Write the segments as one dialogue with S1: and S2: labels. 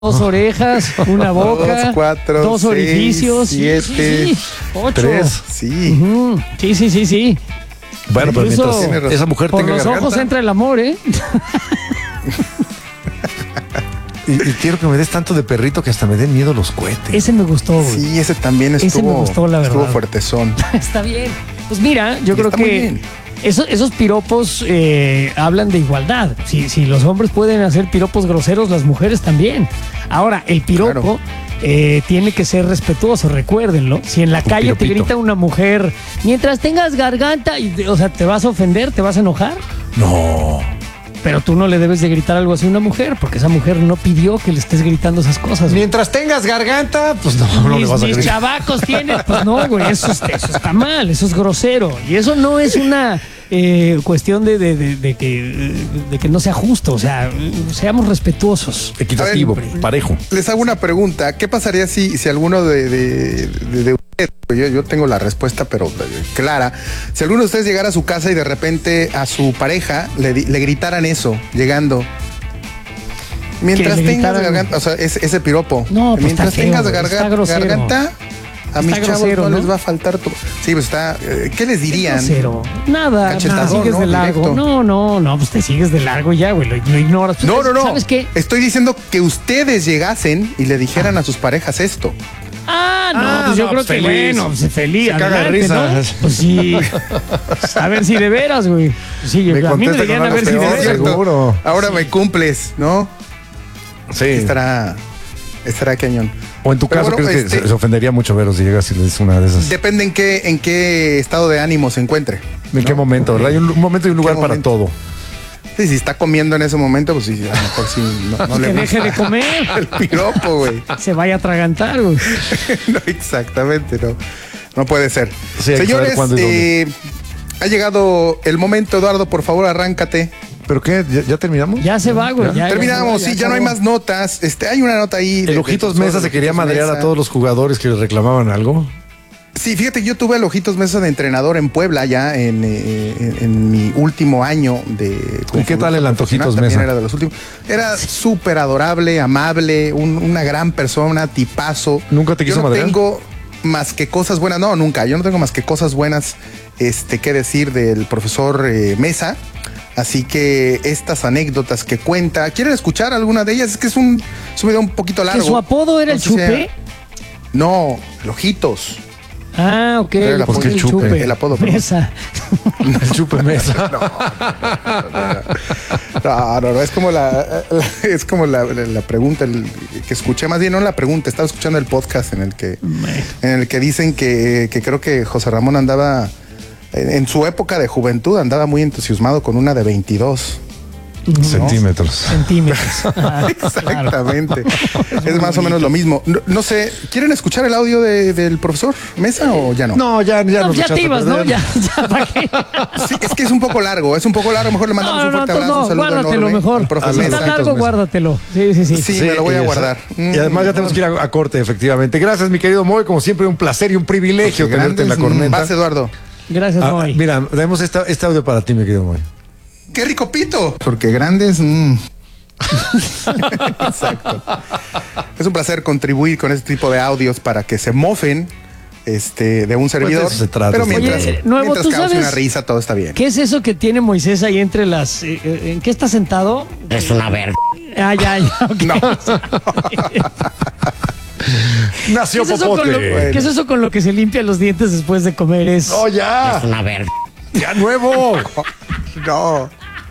S1: Dos orejas, una boca,
S2: 2, 4,
S1: dos
S2: 6,
S1: orificios,
S2: 7,
S1: sí, 8.
S2: 3, sí.
S1: Sí.
S3: Bueno, pero
S1: Incluso
S3: mientras esa mujer
S1: por
S3: tenga
S1: los
S3: garganta,
S1: ojos entra el amor, ¿eh?
S3: y quiero que me des tanto de perrito que hasta me den miedo los cohetes.
S1: Ese me gustó, güey.
S2: Sí, ese también estuvo,
S1: Ese me gustó, la verdad.
S2: estuvo fuertezón.
S1: Está bien. Pues mira, yo creo
S2: Está muy
S1: que
S2: bien.
S1: esos piropos hablan de igualdad. Si los hombres pueden hacer piropos groseros, las mujeres también. Ahora, el piropo tiene que ser respetuoso, recuérdenlo. Si en la calle te grita una mujer, mientras tengas garganta, o sea, ¿te vas a ofender? ¿Te vas a enojar?
S3: No.
S1: Pero tú no le debes de gritar algo así a una mujer, porque esa mujer no pidió que le estés gritando esas cosas. Güey.
S3: Mientras tengas garganta, pues no le vas a
S1: Mis
S3: gritar.
S1: chavacos tienen, pues no, güey, eso está mal, eso es grosero. Y eso no es una cuestión de que no sea justo, o sea, seamos respetuosos.
S3: Equitativo, parejo.
S2: Les hago una pregunta. ¿Qué pasaría si alguno de ustedes, yo tengo la respuesta, pero clara, si alguno de ustedes llegara a su casa y de repente a su pareja le gritaran eso, llegando? Mientras tengas garganta, o sea, ese piropo.
S1: No, pues
S2: mientras
S1: está feo,
S2: tengas
S1: está grosero.
S2: garganta, a mis
S1: Está
S2: chavos
S1: grosero,
S2: no
S1: ¿no?
S2: les va a faltar tu... Sí, pues está... ¿Qué les dirían?
S1: Grosero. Nada,
S2: Cachetadón,
S1: sigues
S2: ¿no?
S1: de largo.
S2: Directo.
S1: No, pues te sigues de largo ya, güey, lo ignoras. Pues,
S2: No.
S1: ¿Sabes qué?
S2: Estoy diciendo que ustedes llegasen y le dijeran a sus parejas esto.
S1: Pues yo creo que
S3: feliz.
S1: bueno, pues feliz.
S3: Se caga de
S1: adelante,
S3: risa.
S1: ¿no? Pues sí. A ver si de veras, güey. Sí,
S3: Me
S1: a mí me
S3: contesta
S1: dirían
S3: con
S1: a ver
S3: algo
S1: si de
S3: peor,
S1: veras.
S2: ¿Cierto?
S3: seguro.
S2: Ahora me cumples, ¿no?
S3: Sí.
S2: Estará cañón.
S3: O en tu
S2: Pero
S3: caso,
S2: bueno,
S3: ¿crees que se ofendería mucho Vero si llegas y le dices una de esas?
S2: Depende en qué estado de ánimo se encuentre.
S3: ¿En qué momento, verdad? Hay un momento y un lugar para
S2: momento?
S3: todo.
S2: Sí, si está comiendo en ese momento, pues sí, a lo mejor sí no le
S1: Que
S2: gusta
S1: deje de comer.
S2: el piropo, güey.
S1: Se vaya a atragantar, güey.
S2: No, exactamente, no puede ser.
S3: Sí, hay que
S2: Señores,
S3: saber cuándo y dónde.
S2: ha llegado el momento, Eduardo, por favor, arráncate.
S3: ¿Pero qué? ¿Ya terminamos?
S1: Ya se va, güey.
S2: Terminamos, sí, ya no hay más notas. Hay una nota ahí.
S3: El Ojitos Mesa se quería madrear a todos los jugadores que le reclamaban algo.
S2: Sí, fíjate, yo tuve al Ojitos Mesa de entrenador en Puebla ya en mi último año de...
S3: ¿Y qué tal el Antojitos Mesa?
S2: Era de los últimos. Era súper adorable, amable, una gran persona, tipazo.
S3: ¿Nunca te quiso
S2: Yo no
S3: madrear?
S2: tengo más que cosas buenas, no, nunca. Yo no tengo más que cosas buenas que decir del profesor Mesa. Así que estas anécdotas que cuenta, ¿quieren escuchar alguna de ellas? Es que es un video un poquito largo.
S1: ¿Que su apodo era el Chupe?
S2: No, el Ojitos.
S1: Ok.
S2: Era el
S3: Pues
S2: apodo.
S3: que Chupe.
S2: El apodo, perdón.
S1: Mesa.
S3: El Chupe Mesa.
S2: No, es como la pregunta que escuché, más bien no la pregunta, estaba escuchando el podcast en el que dicen que creo que José Ramón andaba en su época de juventud, andaba muy entusiasmado con una de 22
S3: Centímetros.
S2: Exactamente. Es más o menos lo mismo. No sé, ¿quieren escuchar el audio del profesor Mesa o ya no?
S3: No, ya
S1: No,
S3: nos
S1: ya
S3: echaste
S1: te
S3: a
S1: ibas, ¿no?
S3: perder.
S1: Ya, ¿para qué?
S2: Sí, es que es un poco largo, mejor le mandamos un fuerte abrazo, un saludo
S1: guárdatelo
S2: enorme
S1: mejor.
S2: al profe
S1: Si
S2: Mesa.
S1: está largo, guárdatelo. Sí.
S2: Sí, me lo voy a guardar.
S3: Y además ya tenemos que ir a corte, efectivamente. Gracias, mi querido Moy. Como siempre, un placer y un privilegio tenerte en la corneta.
S2: Vas, Eduardo.
S1: Gracias, Moy.
S3: Mira, tenemos este audio para ti, mi querido Moy.
S2: ¡Qué rico pito! Porque grandes... Exacto. Es un placer contribuir con este tipo de audios para que se mofen de un servidor.
S3: de eso se trata.
S2: Pero mientras,
S1: Oye, Nuevo,
S2: mientras
S1: ¿tú
S2: cause
S1: sabes
S2: una risa, todo está bien.
S1: ¿Qué es eso que tiene Moisés ahí entre las... ¿en qué está sentado?
S4: Es una verga.
S1: Ya. Okay.
S2: No.
S3: Nació
S1: ¿Qué es, eso
S3: Popote.
S1: ¿Qué es eso con lo que se limpia los dientes después de comer?
S3: ¡Oh, ya!
S4: Es una verga.
S3: ¡Ya nuevo!
S2: No.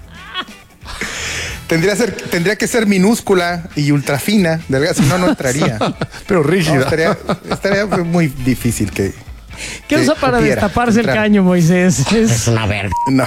S2: Tendría que ser minúscula y ultra fina, delgada, si no entraría.
S3: Pero
S2: No,
S3: rígida.
S2: estaría muy difícil que...
S1: ¿Qué
S2: que
S1: usa para
S2: cupiera,
S1: destaparse el
S2: entrara.
S1: caño, Moisés?
S4: Es una verga.
S2: No.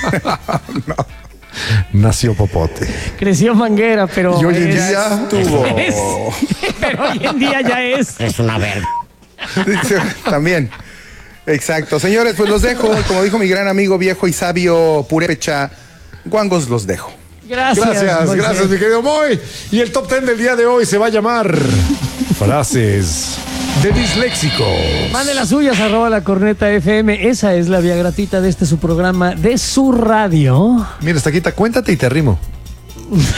S3: Nació Popote.
S1: Creció manguera, pero...
S3: Y hoy en
S1: es-
S3: día
S2: Estuvo.
S1: pero hoy en día ya es...
S4: Es una verga.
S2: También. Exacto. Señores, pues los dejo. Como dijo mi gran amigo viejo y sabio Purépecha, guangos los dejo.
S1: Gracias, Moisés.
S3: Gracias, mi querido Moy. Y el top 10 del día de hoy se va a llamar Frases de Disléxico.
S1: Mande las suyas, @lacorneta.fm. Esa es la vía gratuita de su programa, de su radio.
S3: Mira, esta quita, cuéntate y te arrimo.